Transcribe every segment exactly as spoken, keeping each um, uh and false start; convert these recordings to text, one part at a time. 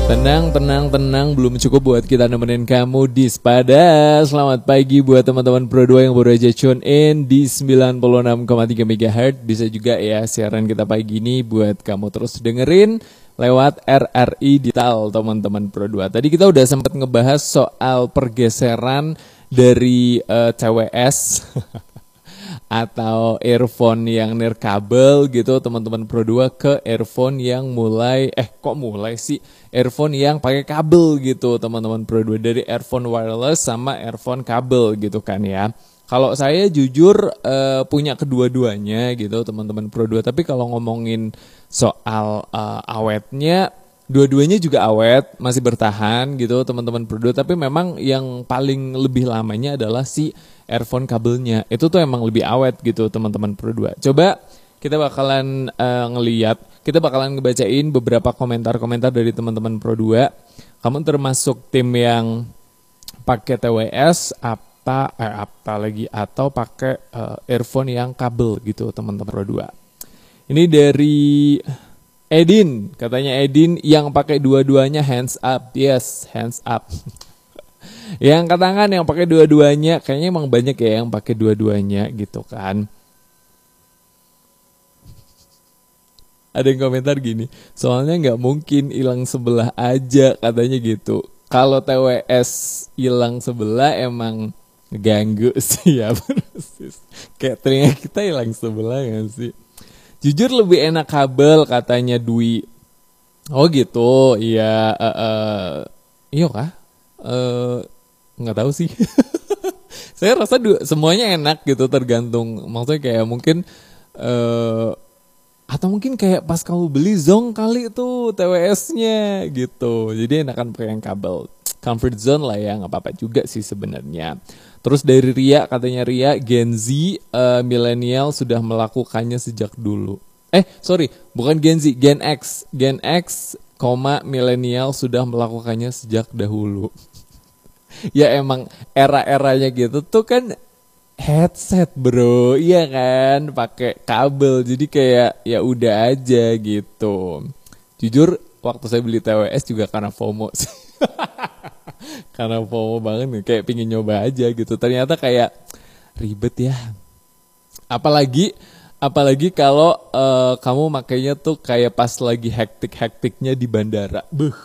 Tenang, tenang, tenang, belum cukup buat kita nemenin kamu di Sepada. Selamat pagi buat teman-teman Pro dua yang baru aja tune in di sembilan puluh enam koma tiga megahertz. Bisa juga ya siaran kita pagi ini buat kamu terus dengerin lewat R R I Digital teman-teman Pro dua. Tadi kita udah sempat ngebahas soal pergeseran dari uh, C W S atau earphone yang nirkabel gitu teman-teman Pro dua ke earphone yang mulai eh kok mulai sih earphone yang pakai kabel gitu teman-teman Pro dua, dari earphone wireless sama earphone kabel gitu kan ya. Kalau saya jujur uh, punya kedua-duanya gitu teman-teman Pro dua, tapi kalau ngomongin soal uh, awetnya, dua-duanya juga awet, masih bertahan gitu teman-teman Pro dua, tapi memang yang paling lebih lamanya adalah si earphone kabelnya. Itu tuh emang lebih awet gitu teman-teman Pro dua. Coba kita bakalan uh, ngeliat, kita bakalan ngebacain beberapa komentar-komentar dari teman-teman Pro dua. Kamu termasuk tim yang pakai T W S apa eh, apa lagi atau pakai uh, earphone yang kabel gitu teman-teman Pro dua. Ini dari Edin, katanya Edin yang pakai dua-duanya hands up. Yes, hands up. Yang angkat tangan yang pakai dua-duanya, kayaknya emang banyak ya yang pakai dua-duanya gitu kan. Ada yang komentar gini, soalnya nggak mungkin hilang sebelah aja katanya gitu. Kalau T W S hilang sebelah emang ganggu sih ya. Kayak telinga kita hilang sebelah nggak sih? Jujur lebih enak kabel katanya Dwi. Oh gitu, iya. Uh, uh, iya kah? Uh, nggak tahu sih. Saya rasa du- semuanya enak gitu, tergantung. Maksudnya kayak mungkin uh, atau mungkin kayak pas kamu beli Zong kali itu T W S-nya gitu. Jadi enakan pakai yang kabel. Comfort zone lah ya, nggak apa-apa juga sih sebenarnya. Terus dari Ria, katanya Ria, Gen Z uh, milenial sudah melakukannya sejak dulu. Eh, sorry, bukan Gen Z, Gen X. Gen X, koma milenial sudah melakukannya sejak dahulu. Ya emang era-eranya gitu tuh kan headset bro, iya kan, pakai kabel. Jadi kayak ya udah aja gitu. Jujur waktu saya beli T W S juga karena FOMO sih. Karena FOMO banget nih, kayak pingin nyoba aja gitu. Ternyata kayak ribet ya. Apalagi apalagi kalau uh, kamu makainya tuh kayak pas lagi hektik-hektiknya di bandara. Buh.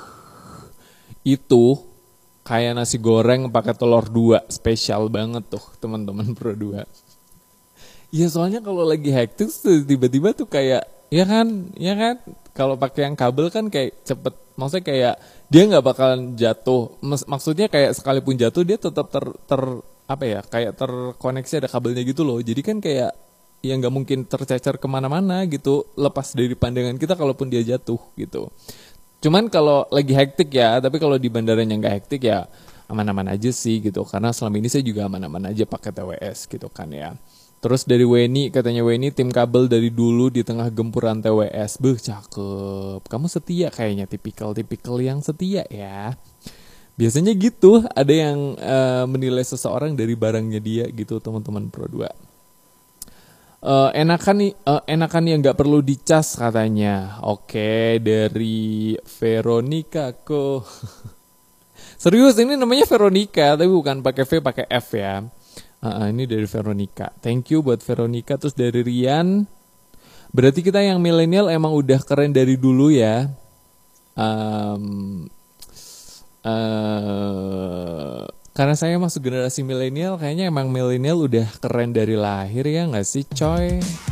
Itu kayak nasi goreng pakai telur dua, spesial banget tuh teman-teman Pro dua. Iya soalnya kalau lagi hektik tiba-tiba tuh kayak ya kan, ya kan. Kalau pakai yang kabel kan kayak cepet, maksudnya kayak dia nggak bakalan jatuh. Maksudnya kayak sekalipun jatuh dia tetap ter, ter apa ya, kayak terkoneksi ada kabelnya gitu loh. Jadi kan kayak ya nggak mungkin tercecer kemana-mana gitu, lepas dari pandangan kita kalaupun dia jatuh gitu. Cuman kalau lagi hektik ya, tapi kalau di bandaranya nggak hektik ya aman-aman aja sih gitu. Karena selama ini saya juga aman-aman aja pakai T W S gitu kan ya. Terus dari Weni, katanya Weni tim kabel dari dulu di tengah gempuran T W S. Beuh, cakep. Kamu setia kayaknya, tipikal-tipikal yang setia ya. Biasanya gitu, ada yang uh, menilai seseorang dari barangnya dia gitu teman-teman Pro dua. Uh, enakan nih, uh, enakan yang nggak perlu dicas katanya. Oke, dari Veronica kok. Serius ini namanya Veronica, tapi bukan pakai V, pakai F ya. Uh, ini dari Veronica. Thank you buat Veronica. Terus dari Rian. Berarti kita yang milenial emang udah keren dari dulu ya. Um, uh, karena saya masuk generasi milenial, kayaknya emang milenial udah keren dari lahir ya nggak sih coy?